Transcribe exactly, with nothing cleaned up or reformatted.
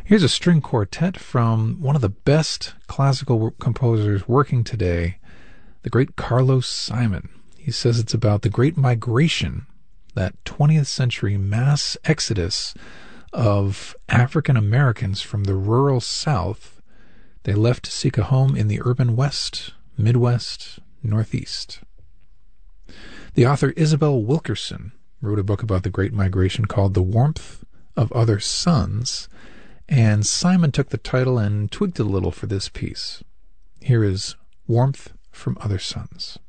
Here's a string quartet from one of the best classical composers working today, the great Carlos Simon. He says it's about the Great Migration, that twentieth century mass exodus of African Americans from the rural South. They left to seek a home in the urban West, Midwest, Northeast. The author Isabel Wilkerson wrote a book about the Great Migration called The Warmth of Other Suns, and Simon took the title and tweaked it a little for this piece. Here is Warmth from Other Suns.